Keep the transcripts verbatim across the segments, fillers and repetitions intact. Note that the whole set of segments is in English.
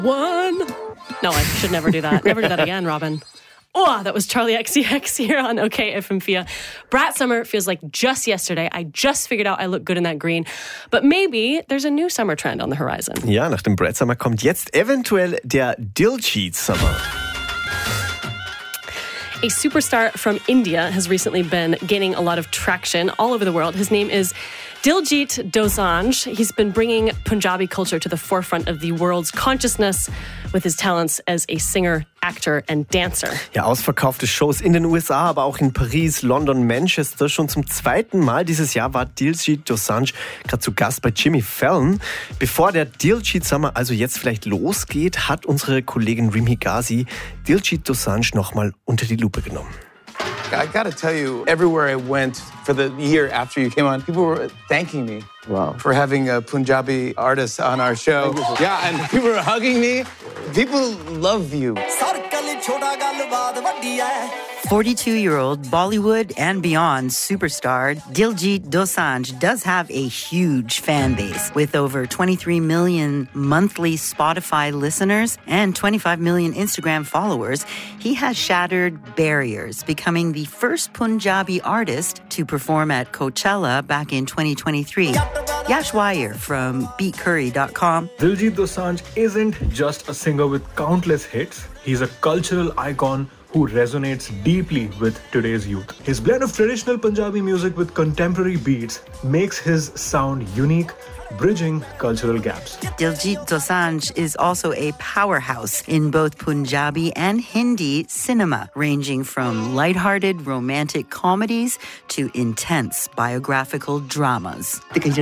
One. No, I should never do that. Never do that again, Robin. Oh, that was Charlie X C X here on OK F M vier. Brat Summer feels like just yesterday. I just figured out I look good in that green. But maybe there's a new summer trend on the horizon. Ja, nach dem Brat Summer kommt jetzt eventuell der Diljit Summer. A superstar from India has recently been gaining a lot of traction all over the world. His name is Diljit Dosanjh. He's been bringing Punjabi culture to the forefront of the world's consciousness with his talents as a singer, actor and dancer. Ja, ausverkaufte Shows in den U S A, aber auch in Paris, London, Manchester. Schon zum zweiten Mal dieses Jahr war Diljit Dosanjh gerade zu Gast bei Jimmy Fallon. Bevor der Diljit Summer also jetzt vielleicht losgeht, hat unsere Kollegin Reem Higazi Diljit Dosanjh nochmal unter die Lupe genommen. I gotta tell you, everywhere I went for the year after you came on, people were thanking me wow. for having a Punjabi artist on our show. Yeah, and people were hugging me. People love you. forty-two-year-old Bollywood and beyond superstar Diljit Dosanjh does have a huge fan base with over twenty-three million monthly Spotify listeners and twenty-five million Instagram followers. He has shattered barriers, becoming the first Punjabi artist to perform at Coachella back in twenty twenty-three. Yash Wire from beat curry dot com. Diljit Dosanjh isn't just a singer with countless hits. He's a cultural icon who resonates deeply with today's youth. His blend of traditional Punjabi music with contemporary beats makes his sound unique, bridging cultural gaps. Diljit Dosanjh is also a powerhouse in both Punjabi and Hindi cinema, ranging from lighthearted romantic comedies to intense biographical dramas.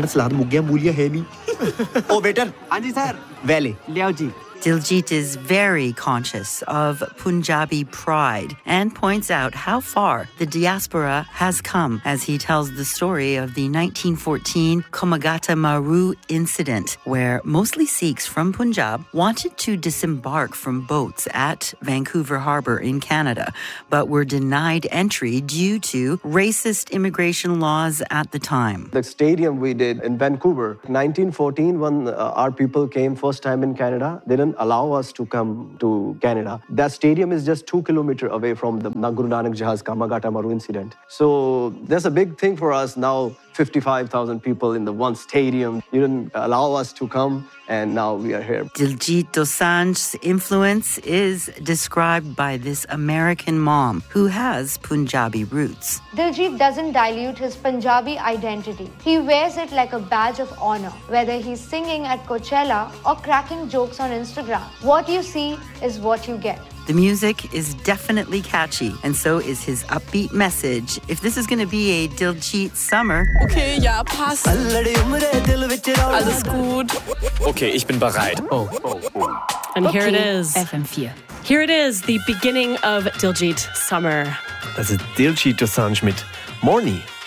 Oh, waiter. Anji sir. Valley. Liao ji. Diljit is very conscious of Punjabi pride and points out how far the diaspora has come as he tells the story of the nineteen fourteen Komagata Maru incident, where mostly Sikhs from Punjab wanted to disembark from boats at Vancouver Harbour in Canada, but were denied entry due to racist immigration laws at the time. The stadium we did in Vancouver, nineteen fourteen, when uh, our people came first time in Canada, they didn't allow us to come to Canada. That stadium is just two kilometers away from the Guru Nanak Jahaz Komagata Maru incident. So that's a big thing for us now. fifty-five thousand people in the one stadium. You didn't allow us to come, and now we are here. Diljit Dosanjh's influence is described by this American mom who has Punjabi roots. Diljit doesn't dilute his Punjabi identity. He wears it like a badge of honor, whether he's singing at Coachella or cracking jokes on Instagram. What you see is what you get. The music is definitely catchy, and so is his upbeat message. If this is going to be a Diljit summer... Okay, ja, passt. Alles gut. Okay, ich bin bereit. Oh, oh, oh. And okay. Here it is. F M vier. Here it is, the beginning of Diljit summer. Das ist Diljit Dosanjh mit Morning.